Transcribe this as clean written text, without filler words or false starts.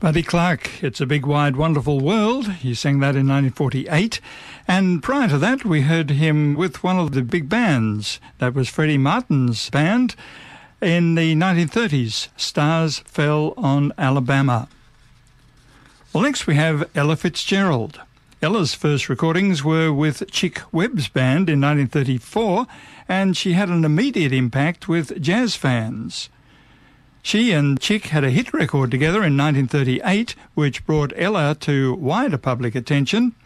Buddy Clark, It's a Big Wide Wonderful World. He sang that in 1948. And prior to that, we heard him with one of the big bands. That was Freddie Martin's band. In the 1930s, Stars Fell on Alabama. Well, next we have Ella Fitzgerald. Ella's first recordings were with Chick Webb's band in 1934, and she had an immediate impact with jazz fans. She and Chick had a hit record together in 1938, which brought Ella to wider public attention.